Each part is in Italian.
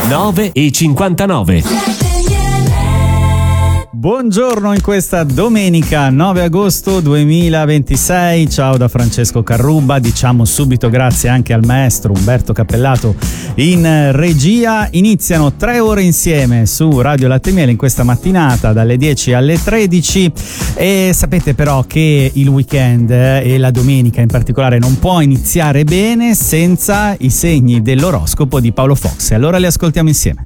9:59. Buongiorno in questa domenica 9 agosto 2026, ciao da Francesco Carrubba, diciamo subito grazie anche al maestro Umberto Cappellato in regia. Iniziano 3 ore insieme su Radio Latte e Miele in questa mattinata dalle 10 alle 13 e sapete però che il weekend e la domenica in particolare non può iniziare bene senza i segni dell'oroscopo di Paolo Fox, allora li ascoltiamo insieme.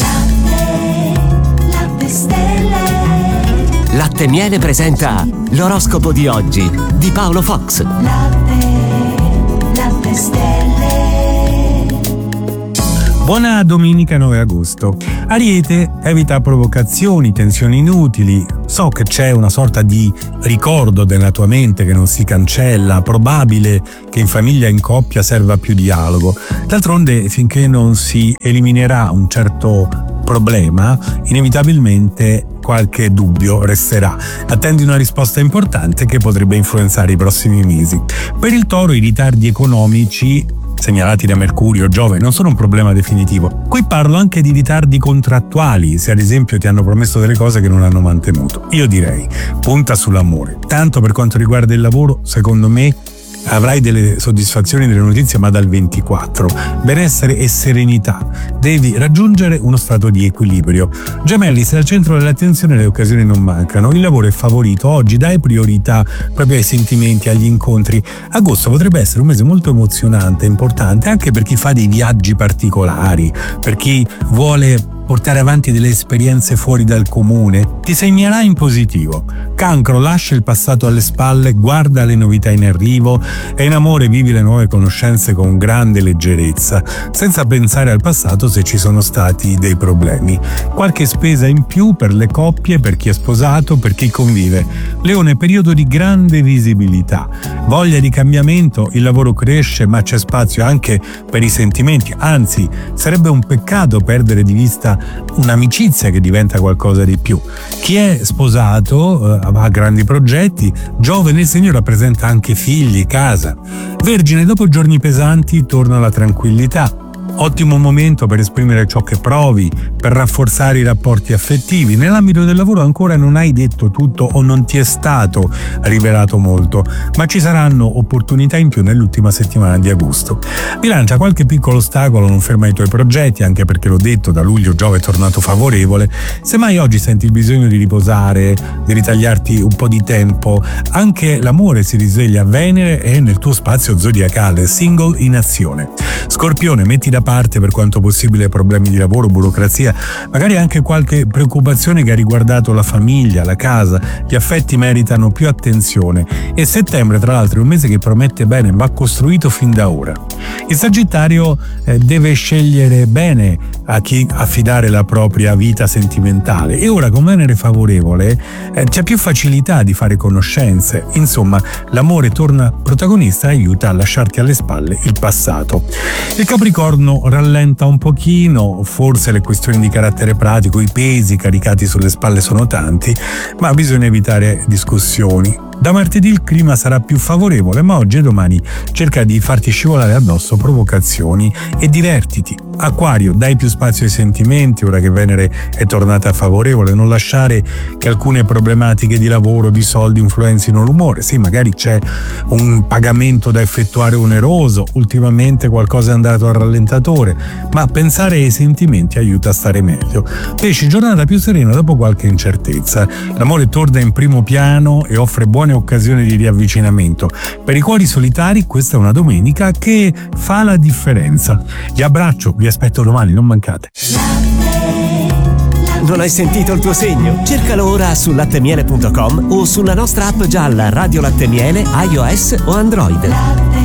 Latte e Miele presenta l'oroscopo di oggi di Paolo Fox. Latte stelle. Buona domenica 9 agosto. Ariete, evita provocazioni, tensioni inutili. So che c'è una sorta di ricordo della tua mente che non si cancella, probabile che in famiglia e in coppia serva più dialogo. D'altronde, finché non si eliminerà un certo problema, inevitabilmente qualche dubbio resterà. Attendi una risposta importante che potrebbe influenzare i prossimi mesi. Per il Toro, i ritardi economici segnalati da Mercurio o Giove non sono un problema definitivo. Qui parlo anche di ritardi contrattuali, se ad esempio ti hanno promesso delle cose che non hanno mantenuto. Io direi, punta sull'amore. Tanto per quanto riguarda il lavoro, secondo me avrai delle soddisfazioni, delle notizie, ma dal 24. Benessere e serenità. Devi raggiungere uno stato di equilibrio. Gemelli, sei al centro dell'attenzione e le occasioni non mancano. Il lavoro è favorito. Oggi dai priorità proprio ai sentimenti, agli incontri. Agosto potrebbe essere un mese molto emozionante, importante, anche per chi fa dei viaggi particolari, per chi vuole portare avanti delle esperienze fuori dal comune. Ti segnerà in positivo. Cancro, lascia il passato alle spalle, guarda le novità in arrivo e in amore vivi le nuove conoscenze con grande leggerezza, senza pensare al passato se ci sono stati dei problemi. Qualche spesa in più per le coppie, per chi è sposato, per chi convive. Leone, periodo di grande visibilità. Voglia di cambiamento, il lavoro cresce, ma c'è spazio anche per i sentimenti. Anzi, sarebbe un peccato perdere di vista un'amicizia che diventa qualcosa di più. Chi è sposato ha grandi progetti. Giove nel segno rappresenta anche figli, casa. Vergine, dopo giorni pesanti torna la tranquillità. Ottimo momento per esprimere ciò che provi, per rafforzare i rapporti affettivi. Nell'ambito del lavoro ancora non hai detto tutto o non ti è stato rivelato molto, ma ci saranno opportunità in più nell'ultima settimana di agosto. Bilancia, qualche piccolo ostacolo non ferma i tuoi progetti, anche perché l'ho detto, da luglio Giove è tornato favorevole. Semmai oggi senti il bisogno di riposare, di ritagliarti un po' di tempo, anche l'amore si risveglia. Venere è nel tuo spazio zodiacale, single in azione. Scorpione, metti da parte per quanto possibile problemi di lavoro, burocrazia, magari anche qualche preoccupazione che ha riguardato la famiglia, la casa. Gli affetti meritano più attenzione e settembre, tra l'altro, è un mese che promette bene, va costruito fin da ora. Il Sagittario deve scegliere bene a chi affidare la propria vita sentimentale e ora con Venere favorevole c'è più facilità di fare conoscenze. Insomma, l'amore torna protagonista e aiuta a lasciarti alle spalle il passato. Il Capricorno rallenta un pochino, forse le questioni di carattere pratico, i pesi caricati sulle spalle sono tanti, ma bisogna evitare discussioni. Da martedì il clima sarà più favorevole, ma oggi e domani cerca di farti scivolare addosso provocazioni e divertiti. Acquario, dai più spazio ai sentimenti, ora che Venere è tornata favorevole, non lasciare che alcune problematiche di lavoro, di soldi influenzino l'umore. Sì, magari c'è un pagamento da effettuare oneroso, ultimamente qualcosa è andato al rallentatore, ma pensare ai sentimenti aiuta a stare meglio. Pesci, giornata più serena dopo qualche incertezza. L'amore torna in primo piano e offre buone occasioni di riavvicinamento. Per i cuori solitari questa è una domenica che fa la differenza. Vi abbraccio, vi aspetto domani, non mancate. Non hai sentito il tuo segno? Cercalo ora su lattemiele.com o sulla nostra app gialla Radio Latte e Miele, iOS o Android.